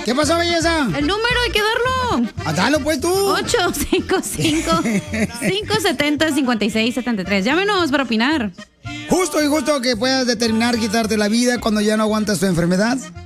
¿Qué pasó, belleza? El número hay que darlo. Dalo pues tú. 855-570-5673. Llámenos para opinar. Justo y justo que puedas determinar quitarte la vida cuando ya no aguantas tu enfermedad.